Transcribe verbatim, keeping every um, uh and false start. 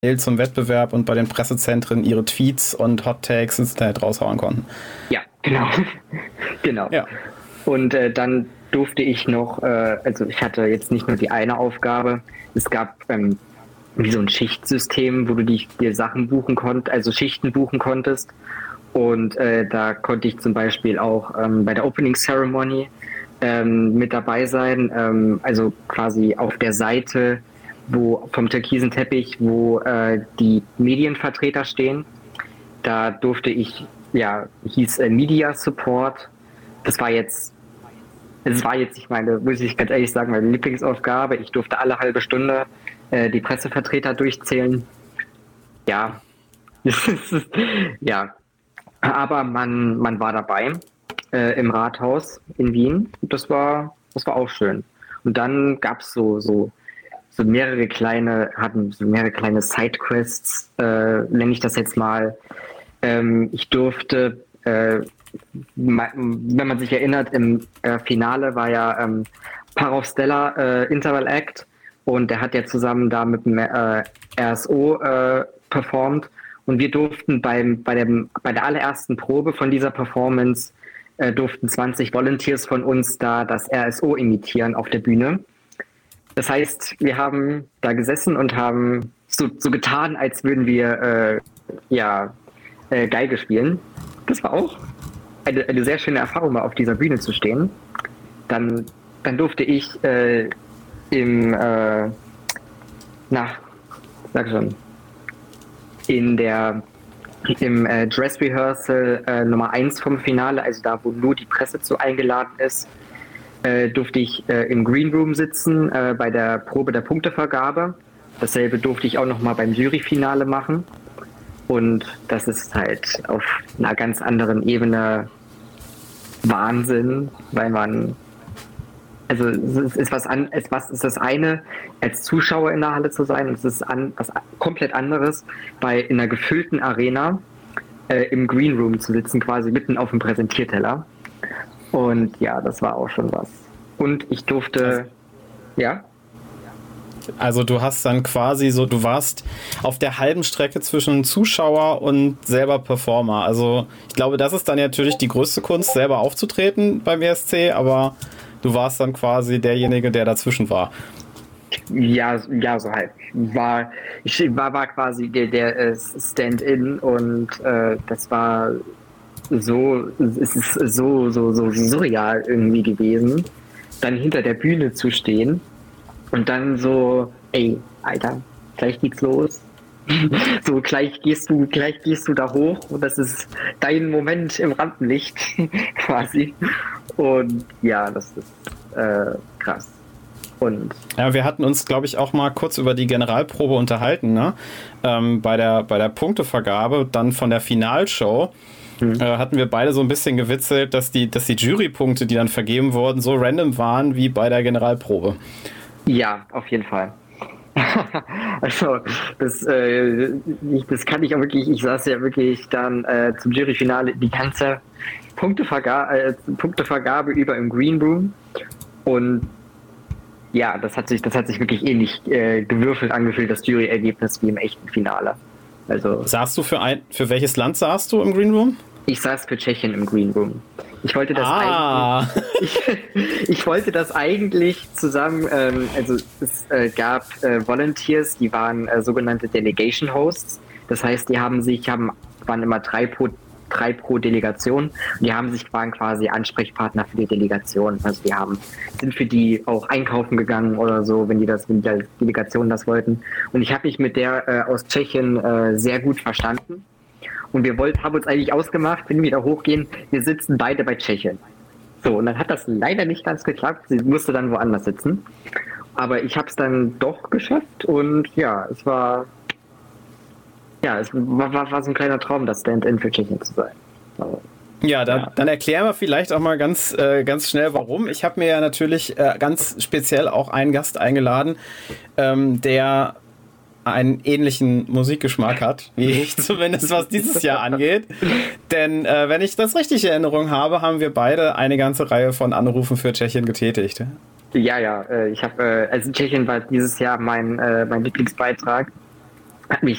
zum Wettbewerb und bei den Pressezentren ihre Tweets und Hot Takes ins Internet raushauen konnten. Ja, genau. genau. Ja. Und äh, dann durfte ich noch, äh, also ich hatte jetzt nicht nur die eine Aufgabe, es gab ähm, wie so ein Schichtsystem, wo du die, dir Sachen buchen konntest, also Schichten buchen konntest. Und äh, da konnte ich zum Beispiel auch ähm, bei der Opening Ceremony ähm, mit dabei sein, ähm, also quasi auf der Seite wo vom türkisen Teppich, wo äh, die Medienvertreter stehen. Da durfte ich, ja, hieß äh, Media Support. Das war jetzt, es war jetzt, ich meine, muss ich ganz ehrlich sagen, meine Lieblingsaufgabe. Ich durfte alle halbe Stunde äh, die Pressevertreter durchzählen. Ja, ja, aber man, man war dabei äh, im Rathaus in Wien. Das war, das war auch schön. Und dann gab es so, so so mehrere kleine, hatten so mehrere kleine Sidequests, äh, nenne ich das jetzt mal. Ähm, ich durfte, äh, wenn man sich erinnert, im äh, Finale war ja ähm, Parov Stella äh, Interval Act und der hat ja zusammen da mit dem äh, R S O äh, performt und wir durften beim, bei, dem, bei der allerersten Probe von dieser Performance äh, durften zwanzig Volunteers von uns da das R S O imitieren auf der Bühne. Das heißt, wir haben da gesessen und haben so, so getan, als würden wir äh, ja, äh, Geige spielen. Das war auch eine, eine sehr schöne Erfahrung, mal auf dieser Bühne zu stehen. Dann, dann durfte ich äh, im, äh, na, sag schon, in der, im äh, Dress Rehearsal äh, Nummer eins vom Finale, also da, wo nur die Presse zu eingeladen ist, Äh, durfte ich äh, im Green Room sitzen äh, bei der Probe der Punktevergabe. Dasselbe durfte ich auch nochmal beim Juryfinale machen. Und das ist halt auf einer ganz anderen Ebene Wahnsinn, weil man, also es ist was an, es was ist das eine, als Zuschauer in der Halle zu sein, und es ist an, was komplett anderes, bei in einer gefüllten Arena äh, im Green Room zu sitzen, quasi mitten auf dem Präsentierteller. Und ja, das war auch schon was. Und ich durfte, also, ja? Also du hast dann quasi so, du warst auf der halben Strecke zwischen Zuschauer und selber Performer. Also ich glaube, das ist dann natürlich die größte Kunst, selber aufzutreten beim E S C, aber du warst dann quasi derjenige, der dazwischen war. Ja, ja, so halt. War, ich war, war quasi der, der äh, Stand-in und äh, das war so, es ist so, so, so surreal irgendwie gewesen, dann hinter der Bühne zu stehen und dann so, ey, Alter, gleich geht's los. So, gleich gehst du, gleich gehst du da hoch und das ist dein Moment im Rampenlicht, quasi. Und ja, das ist äh, krass. Und ja, wir hatten uns, glaube ich, auch mal kurz über die Generalprobe unterhalten, ne? Ähm, bei der, bei der Punktevergabe, dann von der Finalshow. Äh, hatten wir beide so ein bisschen gewitzelt, dass die, dass die Jurypunkte, die dann vergeben wurden, so random waren wie bei der Generalprobe. Ja, auf jeden Fall. Also, das, äh, ich, das kann ich auch wirklich, ich saß ja wirklich dann äh, zum Juryfinale die ganze Punkteverga- äh, Punktevergabe über im Green Room und ja, das hat sich, das hat sich wirklich ähnlich äh, gewürfelt angefühlt, das Juryergebnis wie im echten Finale. Also, saßt du für ein, für welches Land saßt du im Green Room? Ich saß für Tschechien im Green Room. Ich wollte das ah. eigentlich. Ich, ich wollte das eigentlich zusammen. Ähm, also es äh, gab äh, Volunteers, die waren äh, sogenannte Delegation Hosts. Das heißt, die haben sich, haben waren immer drei pro drei pro Delegation. Und die haben sich waren quasi Ansprechpartner für die Delegation. Also die haben sind für die auch einkaufen gegangen oder so, wenn die das, wenn die als Delegation das wollten. Und ich habe mich mit der äh, aus Tschechien äh, sehr gut verstanden. Und wir wollten, haben uns eigentlich ausgemacht, wenn wir da hochgehen, wir sitzen beide bei Tschechien. So, und dann hat das leider nicht ganz geklappt. Sie musste dann woanders sitzen. Aber ich habe es dann doch geschafft und ja, es war, ja, es war, war, war so ein kleiner Traum, das Stand-in für Tschechien zu sein. Aber, ja, dann, ja, dann erklären wir vielleicht auch mal ganz, äh, ganz schnell, warum. Ich habe mir ja natürlich äh, ganz speziell auch einen Gast eingeladen, ähm, der einen ähnlichen Musikgeschmack hat, wie ich zumindest, was dieses Jahr angeht. Denn äh, wenn ich das richtig in Erinnerung habe, haben wir beide eine ganze Reihe von Anrufen für Tschechien getätigt. Ja, ja, äh, ich habe, äh, also Tschechien war dieses Jahr mein, äh, mein Lieblingsbeitrag. hat mich